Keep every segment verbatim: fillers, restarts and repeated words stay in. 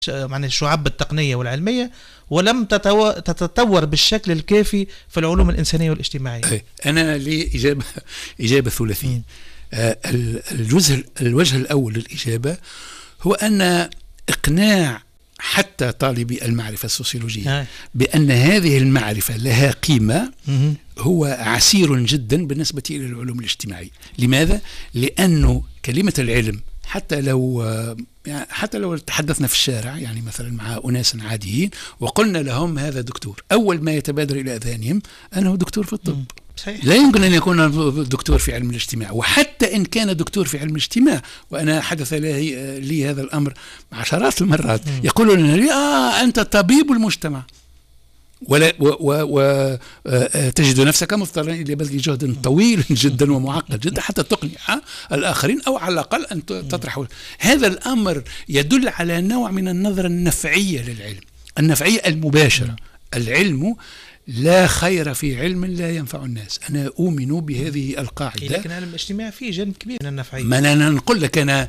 يعني الشعب التقنية والعلمية، ولم تتو... تتطور بالشكل الكافي في العلوم الإنسانية والاجتماعية. أنا لي إجابة إجابة ثلاثية. آه الجزء الوجه الأول للإجابة هو أن إقناع حتى طالبي المعرفة السوسيولوجية آه. بأن هذه المعرفة لها قيمة م- هو عسير جدا بالنسبة إلى العلوم الاجتماعية. لماذا؟ لأنه كلمة العلم حتى لو يعني حتى لو تحدثنا في الشارع، يعني مثلا مع أناس عاديين وقلنا لهم هذا دكتور، أول ما يتبادر إلى أذهانهم أنه دكتور في الطب. صحيح. لا يمكن أن يكون دكتور في علم الاجتماع. وحتى إن كان دكتور في علم الاجتماع، وأنا حدث لي, لي هذا الأمر عشرات المرات، يقولون لي آه أنت طبيب المجتمع، ولا وتجد نفسك مضطرا إلى بذل جهد طويل جدا ومعقد جدا حتى تقنع الآخرين، أو على الأقل أن تطرح. هذا الأمر يدل على نوع من النظرة النفعية للعلم، النفعية المباشرة. العلم لا خير في علم لا ينفع الناس. أنا أؤمن بهذه القاعدة. لكن علم الاجتماع فيه جانب كبير من النفعية. ما أنا نقول لك، أنا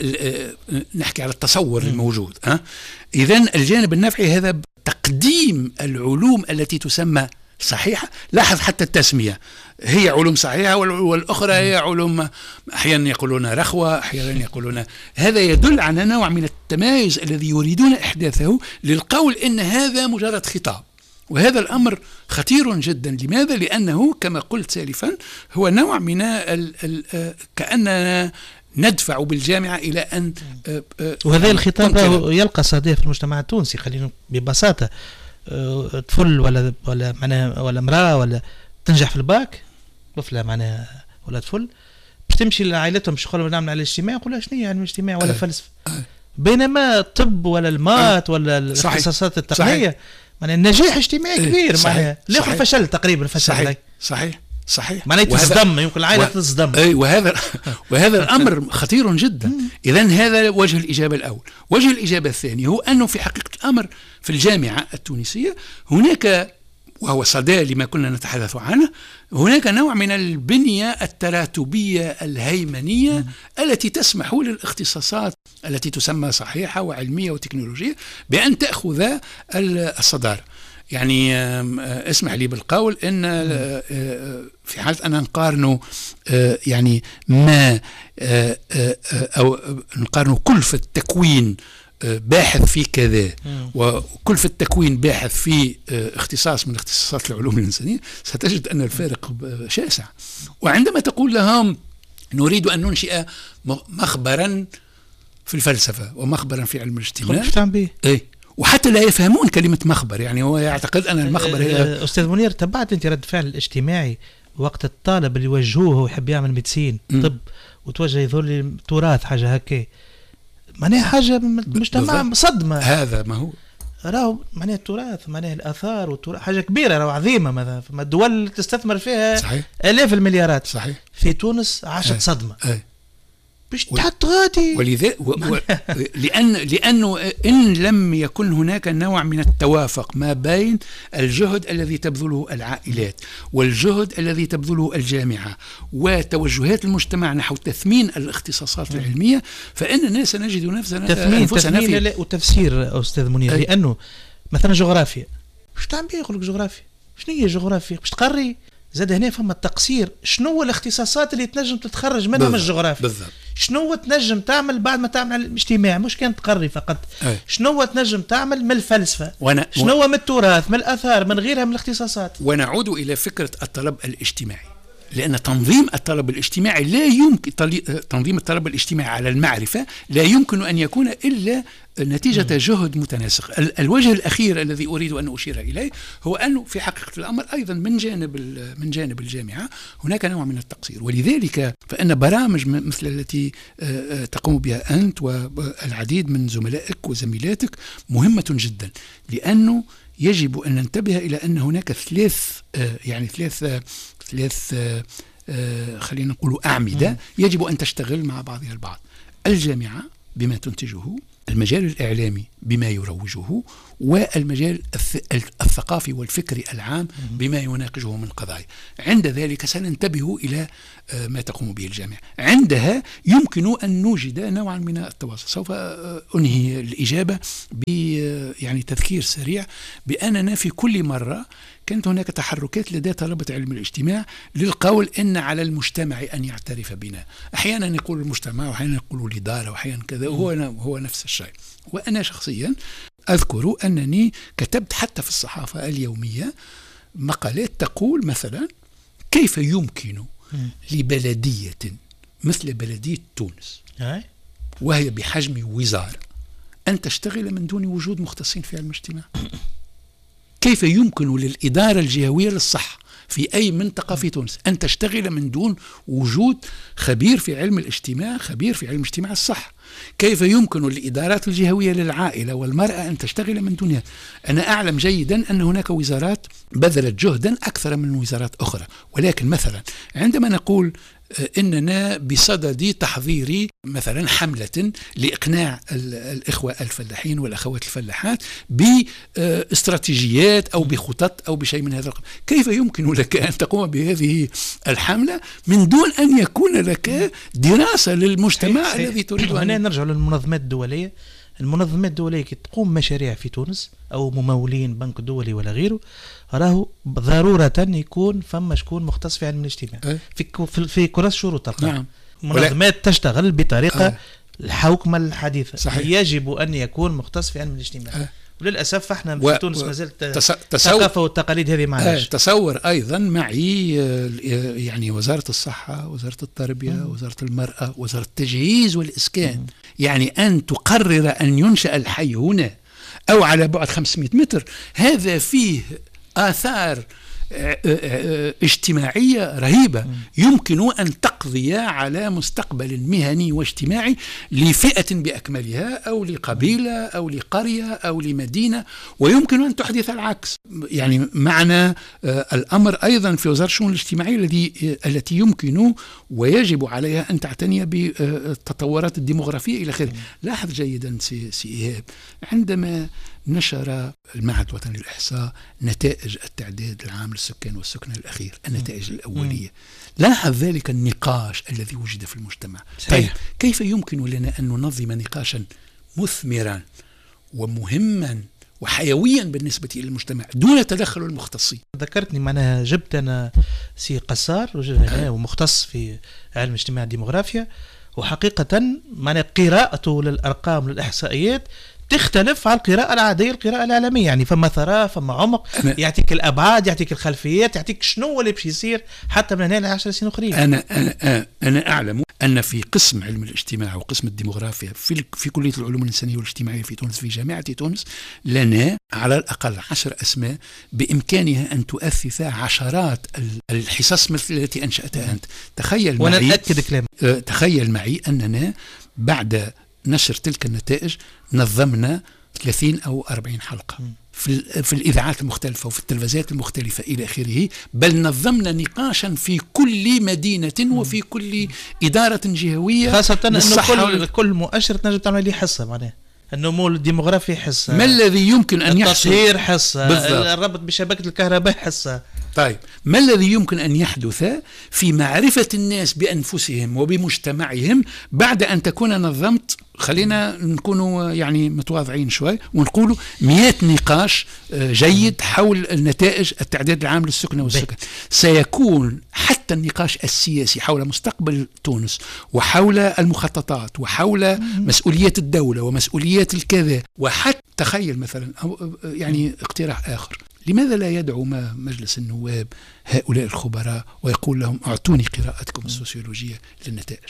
نحكي على التصور م. الموجود. أه؟ إذن الجانب النفعي هذا تقديم العلوم التي تسمى صحيحة. لاحظ حتى التسمية، هي علوم صحيحة والأخرى هي علوم أحيانا يقولون رخوة، أحيانا يقولون. هذا يدل على نوع من التمايز الذي يريدون إحداثه للقول إن هذا مجرد خطاب. وهذا الأمر خطير جدا. لماذا؟ لأنه كما قلت سالفا هو نوع من ال ال كأننا ندفع بالجامعة إلى أن وهذا الخطاب يلقى صدى في المجتمع التونسي. خلينا ببساطة، طفل ولا ولا معناها ولا امرأة ولا تنجح في الباك، طفلة معناها ولا طفل باش تمشي لعائلتهم باش يقولوا نعمل على الاجتماع، يقولوا شنو هي علم الاجتماع ولا فلسفة. بينما الطب ولا المات ولا الاختصاصات التقنية معناها النجاح اجتماعي كبير. معناها لا فشل تقريبا فشل. صحيح صحيح صحيح. معناها تصدم، يمكن العائلة و... تصدم. اي وهذا وهذا الامر خطير جدا. اذا هذا وجه الاجابه الاول. وجه الاجابه الثاني هو انه في حقيقه الامر في الجامعه التونسيه هناك، وهو صدى لما كنا نتحدث عنه، هناك نوع من البنيه التراتبيه الهيمنيه م. التي تسمح للاختصاصات التي تسمى صحيحه وعلميه وتكنولوجيه بان تاخذ الصداره. يعني اسمح لي بالقول ان في حالة أن نقارن يعني ما أو نقارن كلفة تكوين باحث في كذا وكلفة تكوين باحث في اختصاص من اختصاصات العلوم الإنسانية، ستجد أن الفارق شاسع. وعندما تقول لهم نريد أن ننشئ مخبرا في الفلسفة ومخبرا في علم الاجتماع، اي وحتى لا يفهمون كلمة مخبر. يعني هو يعتقد أن المخبر هي. أستاذ منير، تبعت أنت رد فعل الاجتماعي وقت الطالب اللي يوجهوه ويحب يعمل ميدسين طب وتوجه يظل تراث حاجة هكا، معناها حاجة مجتمع صدمة. هذا ما هو راهو معناها التراث، معناها الآثار والتراث حاجة كبيرة، راهو عظيمة. مثلا فما الدول تستثمر فيها صحيح. آلاف المليارات. صحيح. في تونس عاشت أي. صدمة أي. باش تحط غادي. ولذا و... و... لأن لأنه إن لم يكن هناك نوع من التوافق ما بين الجهد الذي تبذله العائلات والجهد الذي تبذله الجامعة وتوجهات المجتمع نحو تثمين الاختصاصات م. العلمية، فإننا سنجد نفسنا تثمين تثمين في... وتفسير أستاذ منير أي. لأنه مثلا جغرافيا، واش تعمل بيه؟ يقول لك جغرافيا شنو هي جغرافيا؟ باش تقري زاد هنا فما التقصير. شنو هو الاختصاصات اللي تنجم تتخرج منها من الجغرافيا؟ بالضبط. شنو هو تنجم تعمل بعد ما تعمل على الاجتماع؟ مش كان تقري فقط. أي. شنو هو تنجم تعمل من الفلسفة؟ وانا شنو هو و... من التراث، من الآثار، من غيرها من الاختصاصات. ونعود إلى فكرة الطلب الاجتماعي، لأن تنظيم الطلب الاجتماعي لا يمكن تنظيم الطلب الاجتماعي على المعرفة لا يمكن أن يكون إلا نتيجة م. جهد متناسق. الوجه الأخير الذي أريد أن أشير إليه هو أنه في حقيقة الأمر أيضا من جانب من جانب الجامعة هناك نوع من التقصير. ولذلك فإن برامج مثل التي تقوم بها أنت والعديد من زملائك وزميلاتك مهمة جدا، لأنه يجب أن ننتبه إلى أن هناك ثلاث يعني ثلاث ثلاث خلينا نقول أعمدة م. يجب أن تشتغل مع بعضها البعض. الجامعة بما تنتجه، المجال الإعلامي بما يروجه، والمجال الثقافي والفكري العام بما يناقشه من قضايا. عند ذلك سننتبه إلى ما تقوم به الجامعة. عندها يمكن أن نوجد نوعا من التواصل. سوف أنهي الإجابة ب يعني تذكير سريع بأننا في كل مرة كانت هناك تحركات لدى طلبة علم الاجتماع للقول إن على المجتمع أن يعترف بنا. أحيانا يقول المجتمع وأحيانا يقول الإدارة وأحيانا كذا، وهو هو نفس الشيء. وأنا شخصيا أذكر أنني كتبت حتى في الصحافة اليومية مقالات تقول مثلا كيف يمكن لبلدية مثل بلدية تونس وهي بحجم وزارة أن تشتغل من دون وجود مختصين في علم الاجتماع؟ كيف يمكن للإدارة الجهوية للصحة في أي منطقة في تونس أن تشتغل من دون وجود خبير في علم الاجتماع، خبير في علم اجتماع الصحة؟ كيف يمكن للإدارات الجهوية للعائلة والمرأة أن تشتغل من دونها؟ أنا أعلم جيدا أن هناك وزارات بذلت جهدا أكثر من وزارات أخرى، ولكن مثلا عندما نقول إننا بصدد تحضير مثلا حملة لإقناع الإخوة الفلاحين والأخوات الفلاحات باستراتيجيات أو بخطط أو بشيء من هذا القبيل، كيف يمكن لك أن تقوم بهذه الحملة من دون أن يكون لك دراسة للمجتمع الذي تريد أن... هنا نرجع للمنظمات الدولية. المنظمات الدولية كي تقوم مشاريع في تونس أو ممولين بنك دولي ولا غيره، راهو ضرورة يكون فما شكون مختص في علم الاجتماع أه؟ في في كرة شروط القانون. نعم. منظمات تشتغل بطريقة أه؟ الحوكمة الحديثة. صحيح. يجب أن يكون مختص في علم الاجتماع أه؟ وللأسف احنا و... في تونس ما زالت الثقافة والتقاليد هذه معنا. آه تصور أيضا معي يعني وزارة الصحة، وزارة التربية، مم. وزارة المرأة، وزارة التجهيز والإسكان. مم. يعني أن تقرر أن ينشأ الحي هنا أو على بعد خمسمائة متر، هذا فيه آثار اجتماعية رهيبة. م. يمكن أن تقضي على مستقبل مهني واجتماعي لفئة بأكملها أو لقبيلة أو لقرية أو لمدينة، ويمكن أن تحدث العكس. يعني معنى الأمر أيضا في وزارة الشؤون الاجتماعية الذي التي يمكن ويجب عليها أن تعتني بالتطورات الديمغرافية إلى آخره. لاحظ جيدا سي إيهاب، عندما نشر المعهد الوطني للإحصاء نتائج التعداد العام للسكان والسكنى الأخير، النتائج الأولية، لاحظ ذلك النقاش الذي وجد في المجتمع. طيب كيف يمكن لنا أن ننظم نقاشا مثمرا ومهما وحيويا بالنسبة إلى المجتمع دون تدخل المختصين؟ ذكرتني معناها جبت أنا سي قصار ومختص في علم الاجتماع الديمغرافيا، وحقيقة معناها قراءته للأرقام للإحصائيات تختلف عن القراءة العادية القراءة العالمية. يعني فما ثراء، فما عمق، يعطيك الأبعاد، يعطيك الخلفيات، يعطيك شنو اللي باش يصير حتى من هنا لعشر سنين أخرين. أنا أنا أنا أعلم أن في قسم علم الاجتماع وقسم الديمغرافيا في في كلية العلوم الإنسانية والاجتماعية في تونس في جامعة تونس لنا على الأقل عشر أسماء بإمكانها أن تؤسس عشرات الحصص مثل التي أنشأتها أنت. تخيل وأنا معي أتأكد كلام تخيل معي أننا بعد نشر تلك النتائج نظمنا ثلاثين أو أربعين حلقة في, في الإذاعات المختلفة وفي التلفزيات المختلفة إلى آخره، بل نظمنا نقاشا في كل مدينة وفي كل إدارة جهوية، خاصة أنه كل, كل مؤشر تنجم تعمل لي حصة معناه. النمو الديمغرافي حصة، ما الذي يمكن أن يحصل، التطهير حصة، الربط بشبكة الكهرباء حصة. طيب ما الذي يمكن أن يحدث في معرفة الناس بأنفسهم وبمجتمعهم بعد أن تكون نظمت، خلينا نكونوا يعني متواضعين شوي ونقولوا مئة نقاش جيد حول نتائج التعداد العام للسكنى والسكن؟ سيكون حتى النقاش السياسي حول مستقبل تونس وحول المخططات وحول مسؤوليات الدولة ومسؤوليات الكذا، وحتى تخيل مثلا أو يعني اقتراح آخر، لماذا لا يدعو مجلس النواب هؤلاء الخبراء ويقول لهم اعطوني قراءتكم السوسيولوجية للنتائج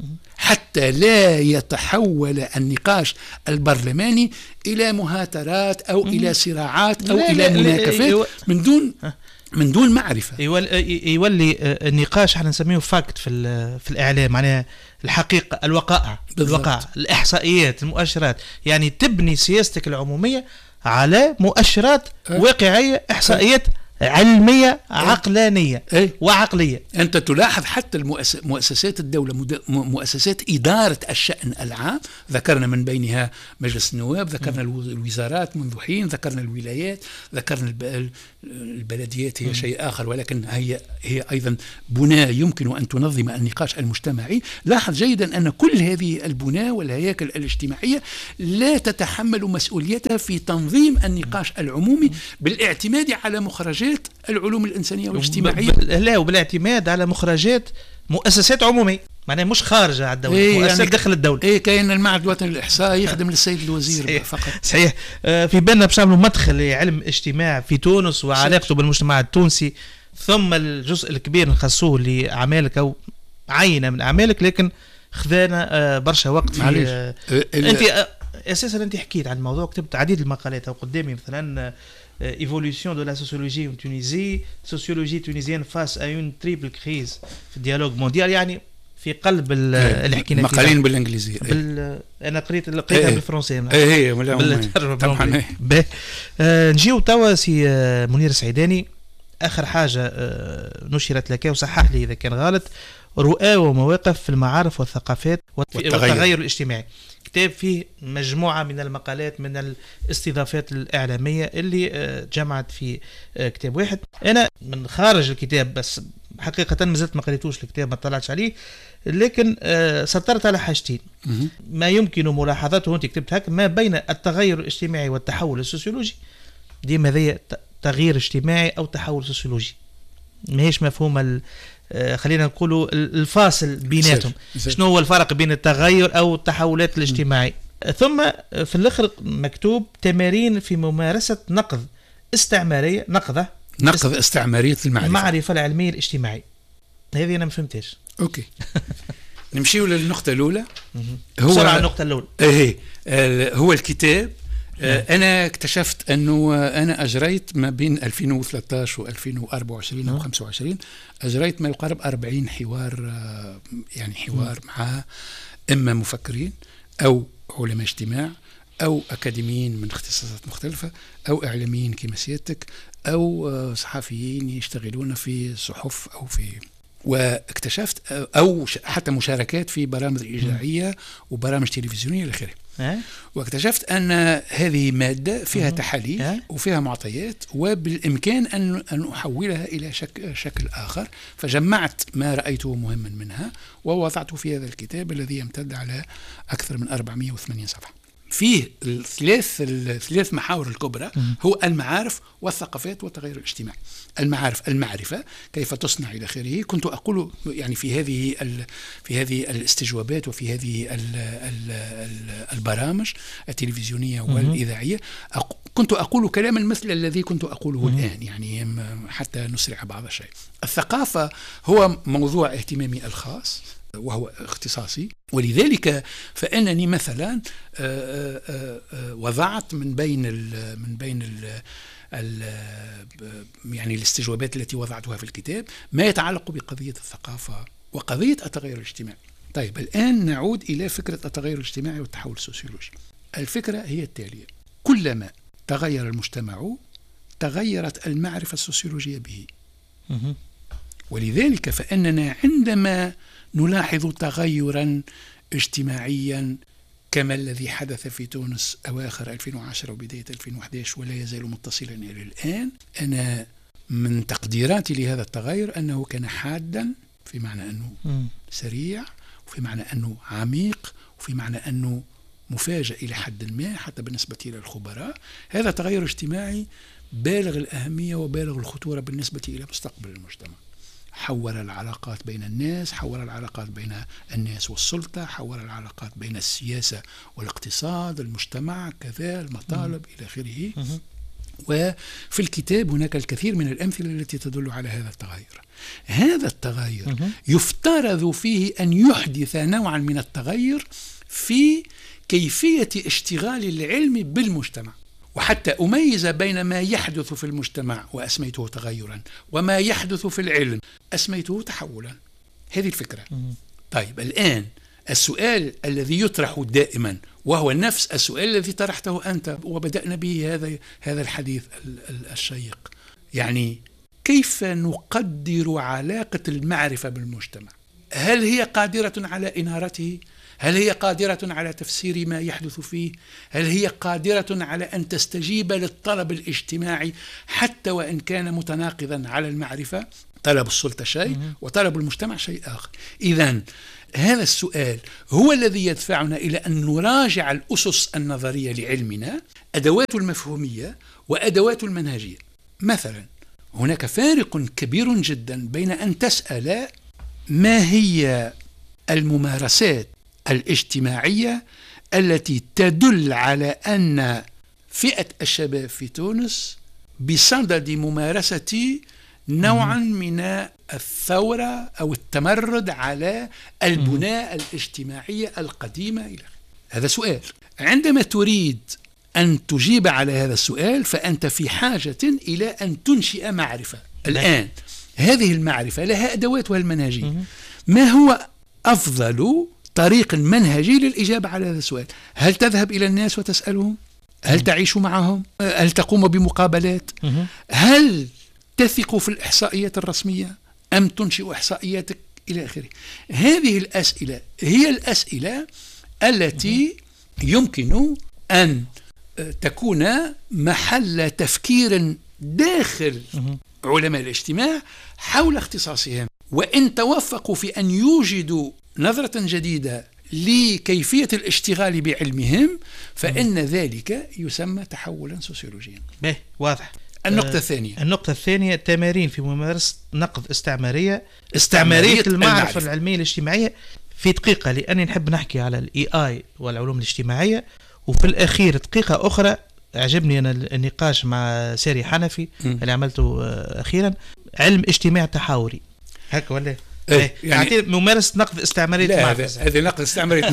حتى لا يتحول النقاش البرلماني إلى مهاترات أو إلى صراعات أو إلى مناكفات من دون من دون معرفة. يولي النقاش احنا نسميه فاكت في في الإعلام، معناها الحقيقة، الوقائع، الوقائع، الإحصائيات، المؤشرات. يعني تبني سياستك العمومية على مؤشرات واقعية، إحصائيات علمية عقلانية أي. وعقلية. أنت تلاحظ حتى مؤسسات الدولة، مؤسسات إدارة الشأن العام، ذكرنا من بينها مجلس النواب، ذكرنا الوزارات منذ حين، ذكرنا الولايات، ذكرنا البلديات، هي شيء آخر، ولكن هي هي أيضا بناء يمكن أن تنظم النقاش المجتمعي. لاحظ جيدا أن كل هذه البناء والهياكل الاجتماعية لا تتحمل مسؤوليتها في تنظيم النقاش العمومي بالاعتماد على مخرجات العلوم الإنسانية والاجتماعية، لا، وبالاعتماد على مخرجات مؤسسات عمومية، معناها مش خارجة على الدولة، إيه مؤسسات يعني داخل الدولة. إيه كاين المعهد الوطني للإحصاء يخدم للسيد الوزير صحيح. فقط. صحيح. آه في بالنا باش نعملوا مدخل لعلم اجتماع في تونس وعلاقته بالمجتمع التونسي، ثم الجزء الكبير نخصوه لأعمالك أو عينة من أعمالك، لكن خذانا آه برشا وقت في آه أنت آه أساسا أنت حكيت عن الموضوع، كتبت عديد المقالات أو قدامي مثلا Évolution de la sociologie en Tunisie, sociologie tunisienne face à une triple crise في الديالوج مونديال، يعني في قلب اللي حكينا فيه. مقالين بالانجليزيه. بال... انا قريت قريتها ايه بالفرنسيه. ايه ايه بالترجمه طبعا. آه نجيو توا سي آه منير السعيداني، اخر حاجه آه نشرت لك وصحح لي اذا كان غلط، رؤى ومواقف في المعارف والثقافات والتغير, والتغير الاجتماعي. كتاب فيه مجموعة من المقالات من الاستضافات الإعلامية اللي جمعت في كتاب واحد. أنا من خارج الكتاب بس حقيقة ما زلت ما قريتوش الكتاب، ما طلعتش عليه، لكن سطرت على حاجتين ما يمكن ملاحظته وانت كتبت هكا ما بين التغير الاجتماعي والتحول السوسيولوجي. دي ماذا تغيير اجتماعي أو تحول سوسيولوجي، ما هيش مفهوم خلينا نقولوا الفاصل بيناتهم. شنو هو الفرق بين التغير أو التحولات الاجتماعي؟ ثم في الآخر مكتوب تمارين في ممارسة نقد استعمارية نقضة نقد استعمارية المعرفة المعرفة العلمية الاجتماعية. هذه أنا ما فهمتش. أوكي. نمشيو للنقطة الأولى. هو بسرعة النقطة الأولى. إيه هو الكتاب. أنا اكتشفت أنه أنا أجريت ما بين ألفين وثلاثة عشر و ألفين وأربعة وعشرين أو خمسة وعشرين أجريت ما يقارب أربعين حوار، يعني حوار مع إما مفكرين أو علماء اجتماع أو أكاديميين من اختصاصات مختلفة أو إعلاميين كما سيادتك أو صحفيين يشتغلون في صحف أو في، واكتشفت أو حتى مشاركات في برامج إذاعية وبرامج تلفزيونية إلى آخره. واكتشفت أن هذه مادة فيها تحاليل وفيها معطيات وبالإمكان أن أن أحولها إلى شك شكل آخر، فجمعت ما رأيته مهما منها ووضعته في هذا الكتاب الذي يمتد على أكثر من أربعمائة وثمانين صفحة. فيه الثلاث الثلاث محاور الكبرى، هو المعارف والثقافات والتغير الاجتماعي. المعارف، المعرفة كيف تصنع إلى آخره. كنت أقول يعني في هذه في هذه الاستجوابات وفي هذه ال ال ال البرامج التلفزيونية والإذاعية كنت أقول كلاما مثل الذي كنت أقوله الآن، يعني حتى نسرع بعض الشيء. الثقافة هو موضوع اهتمامي الخاص وهو اختصاصي، ولذلك فإنني مثلا وضعت من بين ال من بين ال ال يعني الاستجوابات التي وضعتها في الكتاب ما يتعلق بقضية الثقافة وقضية التغير الاجتماعي. طيب الآن نعود إلى فكرة التغير الاجتماعي والتحول السوسيولوجي. الفكرة هي التالية: كلما تغير المجتمع تغيرت المعرفة السوسيولوجية به، ولذلك فإننا عندما نلاحظ تغيرا اجتماعيا كما الذي حدث في تونس أواخر ألفين وعشرة وبداية ألفين وأحد عشر ولا يزال متصلا إلى الآن، أنا من تقديراتي لهذا التغير أنه كان حادا، في معنى أنه سريع، وفي معنى أنه عميق، وفي معنى أنه مفاجئ إلى حد ما حتى بالنسبة إلى الخبراء. هذا تغير اجتماعي بالغ الأهمية وبالغ الخطورة بالنسبة إلى مستقبل المجتمع. حول العلاقات بين الناس، حول العلاقات بين الناس والسلطة، حول العلاقات بين السياسة والاقتصاد، المجتمع كذا، المطالب إلى آخره. وفي الكتاب هناك الكثير من الأمثلة التي تدل على هذا التغير. هذا التغير يفترض فيه أن يحدث نوعا من التغير في كيفية اشتغال العلم بالمجتمع، وحتى أميز بين ما يحدث في المجتمع وأسميته تغيرا وما يحدث في العلم أسميته تحولا. هذه الفكرة. طيب الآن السؤال الذي يطرح دائما وهو نفس السؤال الذي طرحته أنت وبدأنا به هذا هذا الحديث الشيق، يعني كيف نقدر علاقة المعرفة بالمجتمع؟ هل هي قادرة على إنارته؟ هل هي قادرة على تفسير ما يحدث فيه؟ هل هي قادرة على أن تستجيب للطلب الاجتماعي حتى وإن كان متناقضا على المعرفة؟ طلب السلطة شيء وطلب المجتمع شيء آخر. إذن هذا السؤال هو الذي يدفعنا إلى أن نراجع الأسس النظرية لعلمنا، أدوات المفهومية وأدوات المنهجية. مثلا هناك فارق كبير جدا بين أن تسأل ما هي الممارسات الاجتماعية التي تدل على أن فئة الشباب في تونس بصدد ممارسة نوعا من الثورة أو التمرد على البناء الاجتماعية القديمة إلى هذا سؤال. عندما تريد أن تجيب على هذا السؤال فأنت في حاجة إلى أن تنشئ معرفة. الآن هذه المعرفة لها أدواتها المنهجية. ما هو أفضل طريق منهجي للإجابة على هذا السؤال؟ هل تذهب إلى الناس وتسألهم؟ هل تعيش معهم؟ هل تقوم بمقابلات؟ هل تثق في الإحصائيات الرسمية أم تنشئ إحصائياتك إلى آخره؟ هذه الأسئلة هي الأسئلة التي يمكن أن تكون محل تفكير داخل علماء الاجتماع حول اختصاصهم، وإن توفقوا في أن يوجدوا نظرة جديدة لكيفية الاشتغال بعلمهم فإن ذلك يسمى تحولا سوسيولوجيا. به واضح. النقطة الثانية آه النقطة الثانية تمارين في ممارسة نقد استعمارية استعمارية المعرفة, المعرفة العلمية الاجتماعية. في دقيقة لأني نحب نحكي على الاي اي والعلوم الاجتماعية، وفي الأخير دقيقة أخرى أعجبني أنا النقاش مع ساري حنفي م. اللي عملته أخيرا، علم اجتماع تحاوري هكا ولا إيه يعني ممارسة نقد استعمارية المعرفة. هذه نقد استعمارية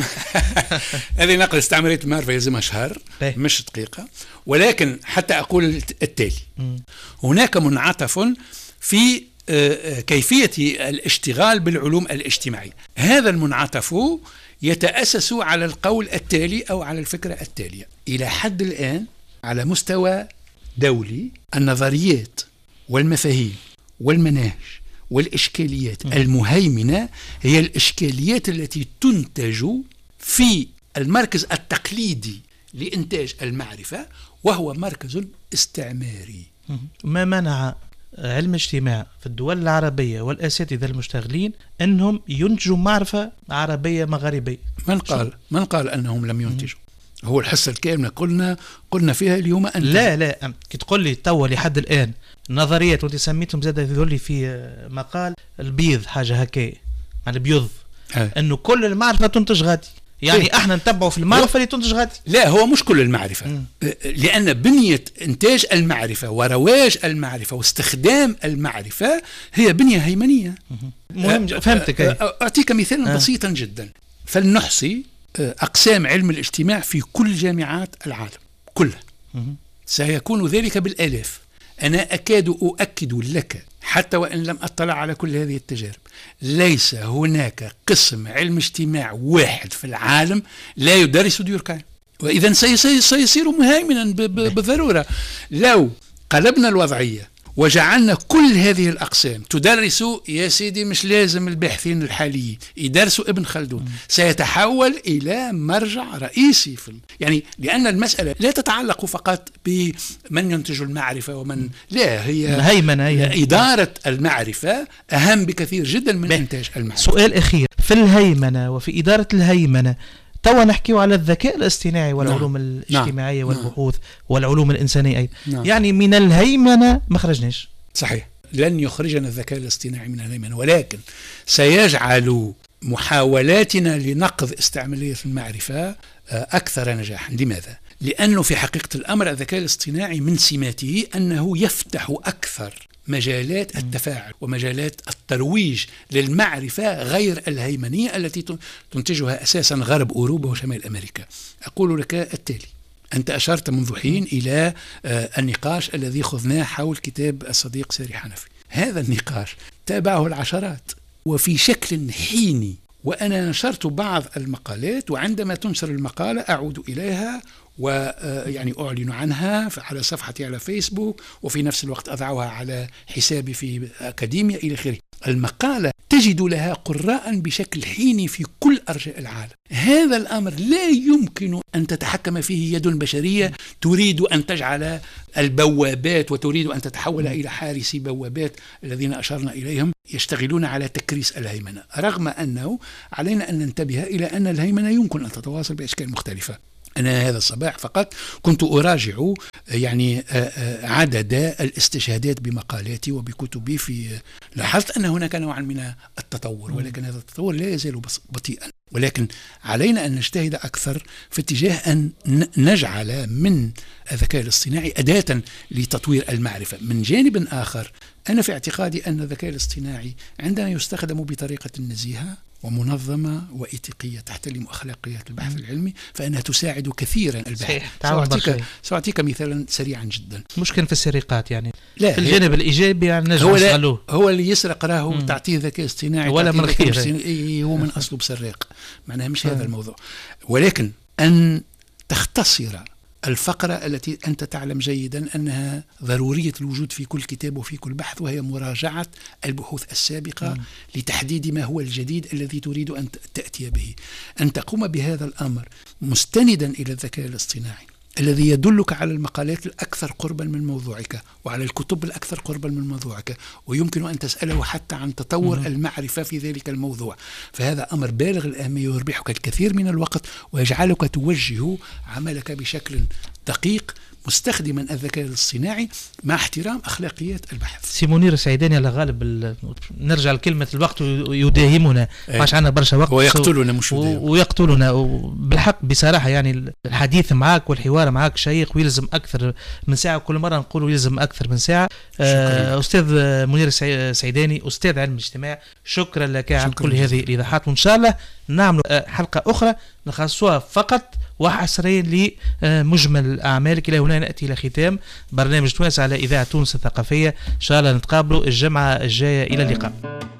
هذه نقد استعمارية المعرفة يلزمها شهر مش دقيقة. ولكن حتى أقول التالي م. هناك منعطف في كيفية الاشتغال بالعلوم الاجتماعية. هذا المنعطف يتأسس على القول التالي أو على الفكرة التالية: إلى حد الآن على مستوى دولي النظريات والمفاهيم والمناهج والإشكاليات المهيمنة هي الإشكاليات التي تنتج في المركز التقليدي لإنتاج المعرفة وهو مركز استعماري. ما منع علم الاجتماع في الدول العربية والأساتذة المشتغلين أنهم ينتجوا معرفة عربية مغاربية؟ من قال من قال أنهم لم ينتجوا؟ هو الحصة الكاملة قلنا قلنا فيها اليوم أن لا لا كي تقول لي توا لحد الآن نظريات وانت سميتهم زاد يقول لي في مقال البيض حاجة هكاية يعني بيض أه. أنه كل المعرفة تنتج غادي، يعني إيه؟ احنا نتبعوا في المعرفة اللي تنتج غادي. لا هو مش كل المعرفة م. لأن بنية إنتاج المعرفة ورواج المعرفة واستخدام المعرفة هي بنية هيمنية. مهم أه فهمتك. أعطيك مثالا أه. بسيطا جدا. فلنحصي أقسام علم الاجتماع في كل جامعات العالم كلها، سيكون ذلك بالآلاف. أنا أكاد أؤكد لك حتى وإن لم أطلع على كل هذه التجارب ليس هناك قسم علم اجتماع واحد في العالم لا يدرس ديوركهايم، وإذا سيصير مهيمنا بالضرورة. لو قلبنا الوضعية وجعلنا كل هذه الأقسام تدرس يا سيدي مش لازم الباحثين الحاليين يدرسوا ابن خلدون، سيتحول إلى مرجع رئيسي في يعني لأن المسألة لا تتعلق فقط بمن ينتج المعرفة ومن لا هي الهيمنة هي إدارة المعرفة أهم بكثير جدا من إنتاج المعرفة. سؤال أخير في الهيمنة وفي إدارة الهيمنة توا نحكيو على الذكاء الاصطناعي والعلوم نعم. الاجتماعية نعم. والبحوث نعم. والعلوم الإنسانية أيضا نعم. يعني من الهيمنة ما خرجناش. صحيح، لن يخرجنا الذكاء الاصطناعي من الهيمنة، ولكن سيجعل محاولاتنا لنقض استعمالية المعرفة أكثر نجاحا. لماذا؟ لأنه في حقيقة الأمر الذكاء الاصطناعي من سماته أنه يفتح أكثر مجالات التفاعل ومجالات الترويج للمعرفة غير الهيمنية التي تنتجها أساسا غرب أوروبا وشمال أمريكا. أقول لك التالي: أنت أشرت منذ حين إلى النقاش الذي خذناه حول كتاب الصديق ساري حنفي. هذا النقاش تابعه العشرات وفي شكل حيني وأنا نشرت بعض المقالات، وعندما تنشر المقالة أعود إليها ويعني أعلن عنها على صفحتي على فيسبوك، وفي نفس الوقت أضعها على حسابي في أكاديميا إلى آخره. المقالة تجد لها قراء بشكل حيني في كل أرجاء العالم. هذا الأمر لا يمكن أن تتحكم فيه يد بشرية تريد أن تجعل البوابات وتريد أن تتحول إلى حارسي بوابات الذين أشرنا إليهم يشتغلون على تكريس الهيمنة، رغم أنه علينا أن ننتبه إلى أن الهيمنة يمكن أن تتواصل بأشكال مختلفة. أنا هذا الصباح فقط كنت أراجع يعني عدد الاستشهادات بمقالاتي وبكتبي، في لاحظت أن هناك نوعا من التطور، ولكن هذا التطور لا يزال بطيئا، ولكن علينا أن نجتهد أكثر في اتجاه أن نجعل من الذكاء الاصطناعي أداة لتطوير المعرفة. من جانب آخر أنا في اعتقادي أن الذكاء الاصطناعي عندما يستخدم بطريقة نزيهة ومنظمة وإيثيقية تحترم أخلاقيات البحث العلمي فإنها تساعد كثيرا البحث. سأعطيك, سأعطيك مثالا سريعا جدا. مشكلة في السرقات يعني لا في الجانب الإيجابي يعني نجم هو, نشغلوه. هو اللي يسرق راه تعطيه ذكاء اصطناعي ولا من خير إيه هو من أصله بسرق، معناها مش هذا الموضوع، ولكن أن تختصر الفقرة التي أنت تعلم جيدا أنها ضرورية الوجود في كل كتاب وفي كل بحث، وهي مراجعة البحوث السابقة م. لتحديد ما هو الجديد الذي تريد أن تأتي به. أن تقوم بهذا الأمر مستندا إلى الذكاء الاصطناعي الذي يدلك على المقالات الأكثر قربا من موضوعك وعلى الكتب الأكثر قربا من موضوعك، ويمكن أن تسأله حتى عن تطور م. المعرفة في ذلك الموضوع. فهذا أمر بالغ الأهمية ويربحك الكثير من الوقت ويجعلك توجه عملك بشكل دقيق مستخدما الذكاء الاصطناعي مع احترام أخلاقيات البحث. سي منير السعيداني على غالب نرجع لكلمة الوقت يداهمنا، ماش عندنا برشا وقت ويقتلنا مش ويقتلنا بالحق. بصراحة يعني الحديث معك والحوار معك شيق ويلزم أكثر من ساعة، كل مرة نقول يلزم أكثر من ساعة. آه أستاذ منير السعيداني أستاذ علم الاجتماع، شكرا لك على كل هذه الإيضاحات، وإن شاء الله نعمل حلقة أخرى نخصصها فقط وحصريا لمجمل أعمالك. إلى هنا نأتي إلى ختام برنامج توانسة على إذاعة تونس الثقافية. إن شاء الله نتقابلوا الجمعة الجاية. إلى اللقاء.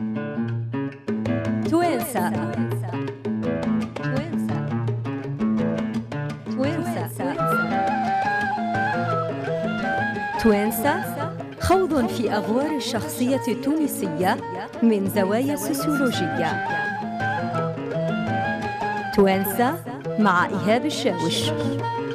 توانسة توانسة خوض في أغوار الشخصية التونسية من زوايا سوسيولوجية. توانسة مع إيهاب الشاوش.